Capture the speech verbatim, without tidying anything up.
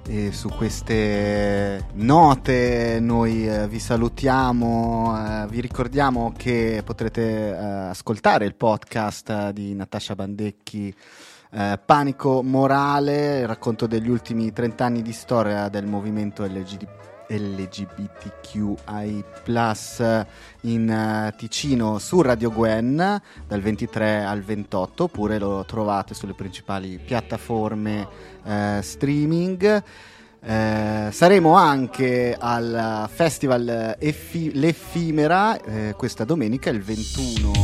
E su queste note noi eh, vi salutiamo, eh, vi ricordiamo che potrete eh, ascoltare il podcast eh, di Natascia Bandecchi, eh, Panico Morale, il racconto degli ultimi trent'anni di storia del movimento L G B T L G B T Q I plus in uh, Ticino su Radio Gwen dal ventitré al ventotto, oppure lo trovate sulle principali piattaforme uh, streaming. Uh, saremo anche al festival Effi- l'Effimera uh, questa domenica il ventuno